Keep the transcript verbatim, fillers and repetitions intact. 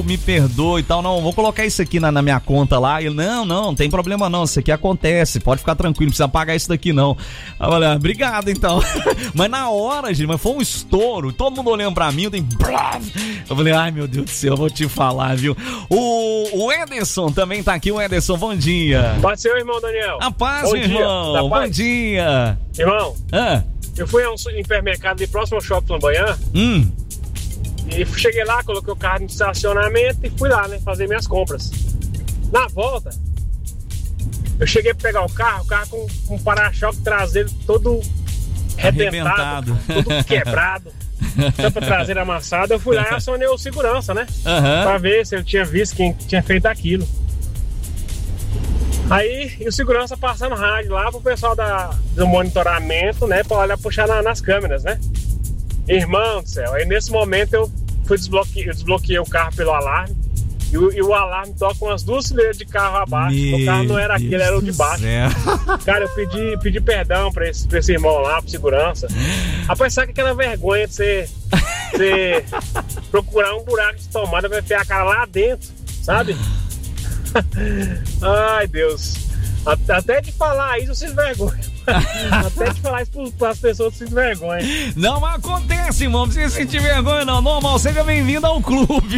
me perdoe e tal, não, vou colocar isso aqui na, na minha conta lá. Ele, não, não, não tem problema não, isso aqui acontece, pode ficar tranquilo, não precisa pagar isso daqui não. Eu falei, ah, obrigado então. Mas na hora, gente, mas foi um estouro, todo mundo olhando pra mim, eu tenho... Eu falei, ai meu Deus do céu, eu vou te falar, viu? O, o Ederson também tá aqui, o Ederson, bom dia. Pode ser, irmão Daniel. A paz, bom meu irmão, dia. bom dia. Irmão, ah. eu fui a um supermercado de próximo ao Shopping Lambanhã. Hum. E cheguei lá, coloquei o carro no estacionamento e fui lá, né, fazer minhas compras. Na volta, eu cheguei pra pegar o carro, o carro com, com um para-choque traseiro todo arrebentado, arrebentado. Todo quebrado, tampa traseira amassada. Eu fui lá e acionei o segurança, né, uhum. Pra ver se eu tinha visto quem tinha feito aquilo. Aí, e o segurança passando rádio lá pro pessoal da, do monitoramento, né, pra olhar, puxar na, nas câmeras, né. Irmão do céu, aí nesse momento eu fui desbloquear, eu desbloqueei o carro pelo alarme e o, e o alarme toca umas duas fileiras de carro abaixo. Meu o carro não era aquele, era o de baixo. Cara, eu pedi, pedi perdão pra esse, pra esse irmão lá, pro segurança. Rapaz, sabe aquela vergonha de você, você procurar um buraco de tomada pra enfiar a cara lá dentro, sabe? Ai, Deus. Até de falar isso, eu sinto vergonha. Até de falar isso para as pessoas, eu sinto vergonha. Não acontece, irmão. Não precisa sentir vergonha, não. Normal, seja bem-vindo ao clube.